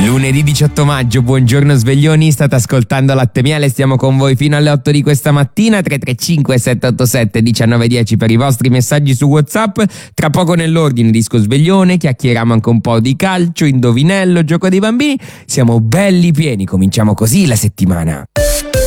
Lunedì 18 maggio, buongiorno sveglioni, state ascoltando Latte Miele, stiamo con voi fino alle 8 di questa mattina, 335 787 1910 per i vostri messaggi su WhatsApp. Tra poco nell'ordine disco sveglione, chiacchieriamo anche un po' di calcio, indovinello, gioco dei bambini, siamo belli pieni, cominciamo così la settimana.